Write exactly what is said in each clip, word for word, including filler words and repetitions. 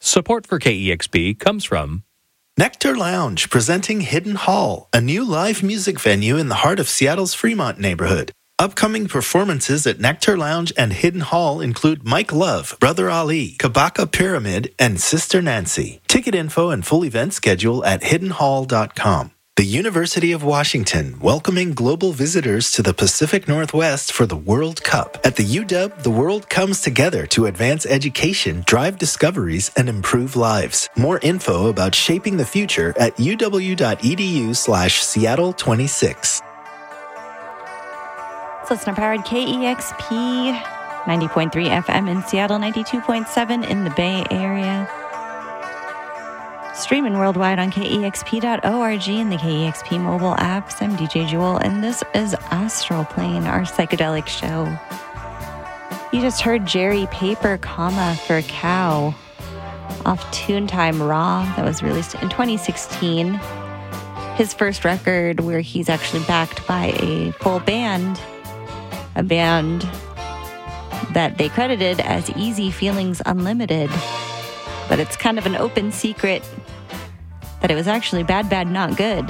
Support for K E X P comes from Nectar Lounge, presenting Hidden Hall, a new live music venue in the heart of Seattle's Fremont neighborhood. Upcoming performances at Nectar Lounge and Hidden Hall include Mike Love, Brother Ali, Kabaka Pyramid, and Sister Nancy. Ticket info and full event schedule at hidden hall dot com. The University of Washington, welcoming global visitors to the Pacific Northwest for the World Cup. At the U W, the world comes together to advance education, drive discoveries, and improve lives. More info about shaping the future at uw.edu slash Seattle 26. It's listener-powered K E X P, ninety point three F M in Seattle, ninety-two point seven in the Bay Area. Streaming worldwide on K E X P dot org and the K E X P mobile apps. I'm D J Jewel, and this is Astral Plane, our psychedelic show. You just heard Jerry Paper, comma, for Cow off Toontime Raw that was released in twenty sixteen. His first record where he's actually backed by a full band, a band that they credited as Easy Feelings Unlimited. But it's kind of an open secret that it was actually Bad Bad Not Good.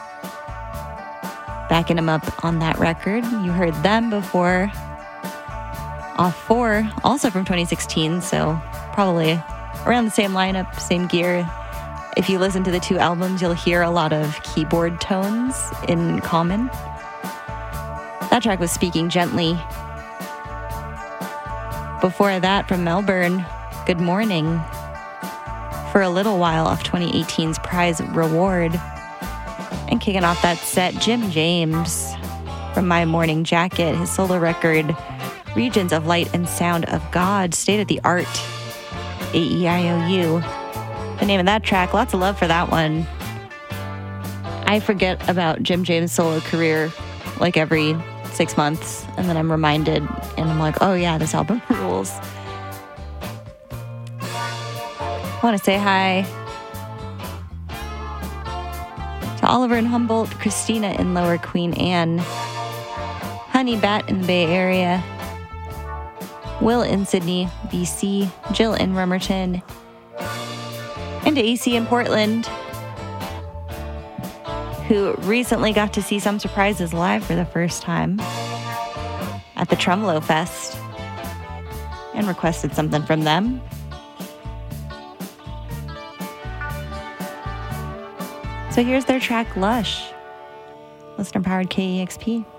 Backing him up on that record. You heard them before. Off four, also from twenty sixteen, so probably around the same lineup, same gear. If you listen to the two albums, you'll hear a lot of keyboard tones in common. That track was Speaking Gently. Before that, from Melbourne, Good Morning. For a little while off twenty eighteen's Prize Reward. And kicking off that set, Jim James from My Morning Jacket, his solo record, Regions of Light and Sound of God, State of the Art, A E I O U. The name of that track, lots of love for that one. I forget about Jim James' solo career like every six months, and then I'm reminded, and I'm like, oh yeah, this album rules. I want to say hi to Oliver in Humboldt, Christina in Lower Queen Anne, Honey Bat in the Bay Area, Will in Sydney, B C, Jill in Remerton, and to A C in Portland, who recently got to see Some Surprises live for the first time at the Tremolo Fest and requested something from them. So here's their track, Lush. Listener-powered K E X P.